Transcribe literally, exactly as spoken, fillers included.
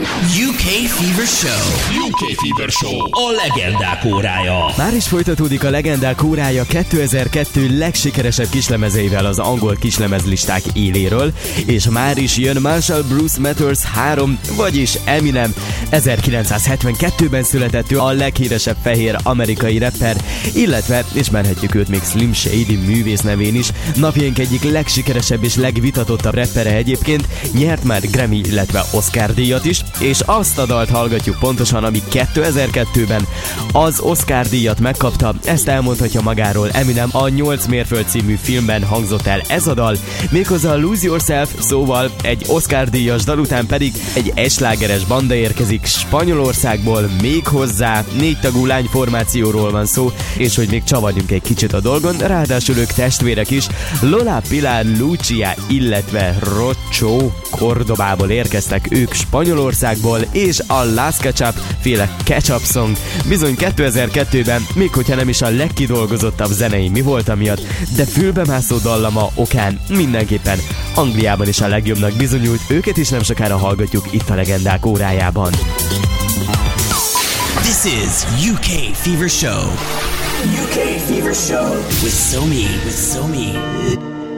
U K Fever Show. U K Fever Show. A legendák órája. Már is folytatódik a legendák órája kétezer-kettő legsikeresebb kislemezeivel az angol kislemezlisták éléről, és már is jön Marshall Bruce Mathers három, vagyis Eminem. ezerkilencszázhetvenkettőben született ő, a leghíresebb fehér amerikai rapper, illetve ismerhetjük őt még Slim Shady művész nevén is. Napjaink egyik legsikeresebb és legvitatottabb rappere egyébként, nyert már Grammy, illetve Oscar díjat is, és azt a dalt hallgatjuk pontosan, ami kétezer-kettőben az Oscar díjat megkapta. Ezt elmondhatja magáról Eminem, a nyolc mérföld című filmben hangzott el ez a dal, méghozzá a Lose Yourself, szóval egy Oscar díjas dal után pedig egy eslágeres banda érkezik Spanyolországból, méghozzá négy tagú lányformációról van szó, és hogy még csavarjunk egy kicsit a dolgon, ráadásul ők testvérek is, Lola, Pilar, Lucia, illetve Rocho Cordobából érkeztek ők Spanyolországból, és a Las Ketchup féle Ketchup Song bizony kétezer-kettőben, még hogyha nem is a legkidolgozottabb zenei mi volt amiatt, de fülbemászó dallama okán mindenképpen Angliában is a legjobbnak bizonyult, őket is nem sokára hallgatjuk itt a legendák órájában. This is U K Fever Show. U K Fever Show with Somi, with Somi.